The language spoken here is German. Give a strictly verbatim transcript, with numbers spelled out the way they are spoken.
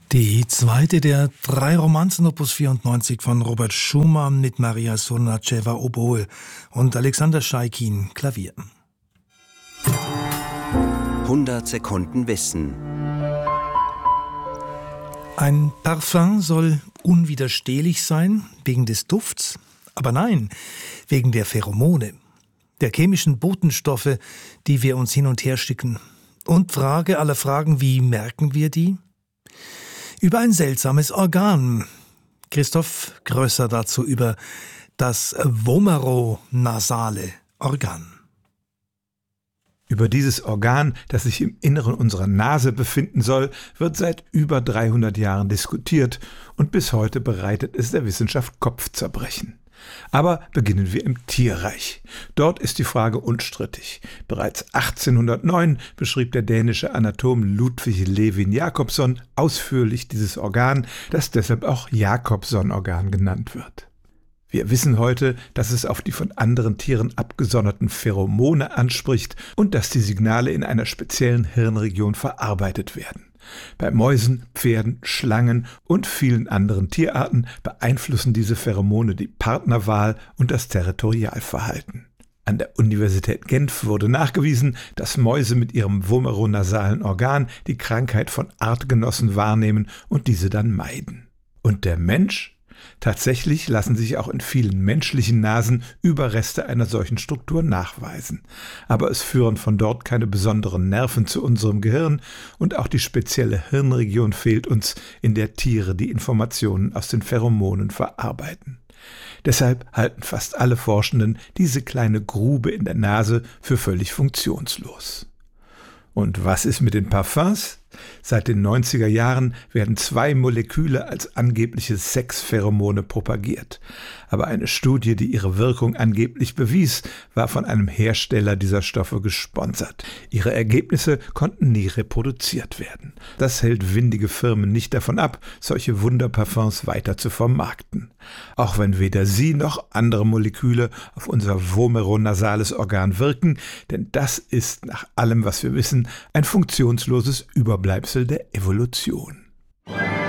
Die zweite der drei Romanzen Opus vierundneunzig von Robert Schumann mit Maria Sornaceva Oboe und Alexander Schaikin Klavier. hundert Sekunden Wissen. Ein Parfum soll unwiderstehlich sein, wegen des Dufts, aber nein, wegen der Pheromone, der chemischen Botenstoffe, die wir uns hin und her schicken. Und Frage aller Fragen, wie merken wir die? Über ein seltsames Organ. Christoph Grösser dazu über das vomeronasale Organ. Über dieses Organ, das sich im Inneren unserer Nase befinden soll, wird seit über dreihundert Jahren diskutiert und bis heute bereitet es der Wissenschaft Kopfzerbrechen. Aber beginnen wir im Tierreich. Dort ist die Frage unstrittig. Bereits achtzehnhundertneun beschrieb der dänische Anatom Ludwig Levin Jakobson ausführlich dieses Organ, das deshalb auch Jakobson-Organ genannt wird. Wir wissen heute, dass es auf die von anderen Tieren abgesonderten Pheromone anspricht und dass die Signale in einer speziellen Hirnregion verarbeitet werden. Bei Mäusen, Pferden, Schlangen und vielen anderen Tierarten beeinflussen diese Pheromone die Partnerwahl und das Territorialverhalten. An der Universität Genf wurde nachgewiesen, dass Mäuse mit ihrem vomeronasalen Organ die Krankheit von Artgenossen wahrnehmen und diese dann meiden. Und der Mensch? Tatsächlich lassen sich auch in vielen menschlichen Nasen Überreste einer solchen Struktur nachweisen. Aber es führen von dort keine besonderen Nerven zu unserem Gehirn und auch die spezielle Hirnregion fehlt uns, in der Tiere die Informationen aus den Pheromonen verarbeiten. Deshalb halten fast alle Forschenden diese kleine Grube in der Nase für völlig funktionslos. Und was ist mit den Parfums? Seit den neunziger Jahren werden zwei Moleküle als angebliche Sexpheromone propagiert. Aber eine Studie, die ihre Wirkung angeblich bewies, war von einem Hersteller dieser Stoffe gesponsert. Ihre Ergebnisse konnten nie reproduziert werden. Das hält windige Firmen nicht davon ab, solche Wunderparfums weiter zu vermarkten. Auch wenn weder sie noch andere Moleküle auf unser vomeronasales Organ wirken, denn das ist nach allem, was wir wissen, ein funktionsloses Überbleibsel der Evolution.